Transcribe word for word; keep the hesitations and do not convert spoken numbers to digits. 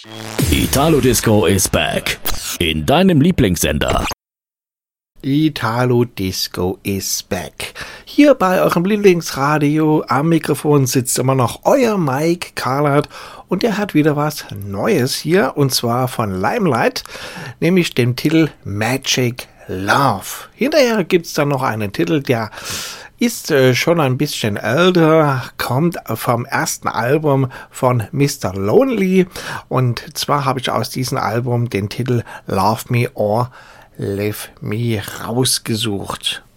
Italo Disco is back. In deinem Lieblingssender. Italo Disco is back. Hier bei eurem Lieblingsradio. Am Mikrofon sitzt immer noch euer Mike Karlert und der hat wieder was Neues hier, und zwar von Limelight, nämlich dem Titel Magic Love. Hinterher gibt's dann noch einen Titel, der ist äh, schon ein bisschen älter, kommt vom ersten Album von Mister Lonely, und zwar habe ich aus diesem Album den Titel Love Me or Leave Me rausgesucht.